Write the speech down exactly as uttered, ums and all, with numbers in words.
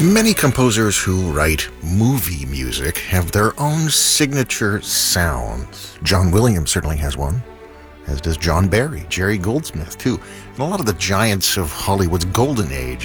Many composers who write movie music have their own signature sounds. John Williams certainly has one, as does John Barry, Jerry Goldsmith, too. And a lot of the giants of Hollywood's golden age